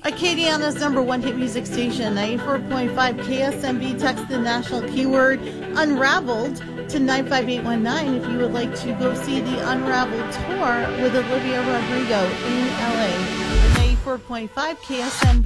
Acadiana's #1 hit music station, 94.5 KSMB. Text the national keyword Unraveled to 95819 if you would like to go see the Unraveled tour with Olivia Rodrigo in LA. 94.5 KSMB.